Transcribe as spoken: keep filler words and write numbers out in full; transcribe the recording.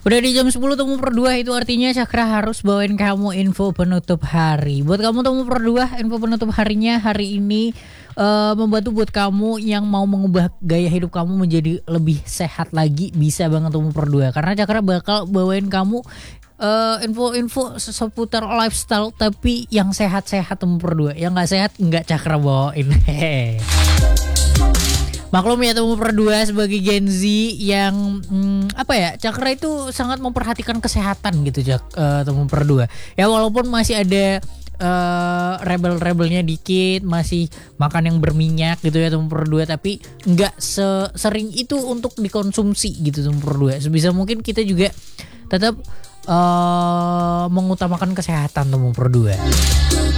Udah di jam sepuluh temu berdua, itu artinya Cakra harus bawain kamu info penutup hari. Buat kamu temu berdua, info penutup harinya hari ini uh, membantu buat kamu yang mau mengubah gaya hidup kamu menjadi lebih sehat lagi, bisa banget temu berdua. Karena Cakra bakal bawain kamu uh, info-info seputar lifestyle tapi yang sehat-sehat temu berdua. Yang nggak sehat nggak Cakra bawain. Maklum ya temu berdua sebagai Gen Z yang hmm, apa ya, Cakra itu sangat memperhatikan kesehatan gitu Cak, uh, temu berdua. Ya walaupun masih ada uh, rebel-rebelnya dikit, masih makan yang berminyak gitu ya temu berdua, tapi nggak sesering itu untuk dikonsumsi gitu temu berdua. Sebisa mungkin kita juga tetap uh, mengutamakan kesehatan temu berdua.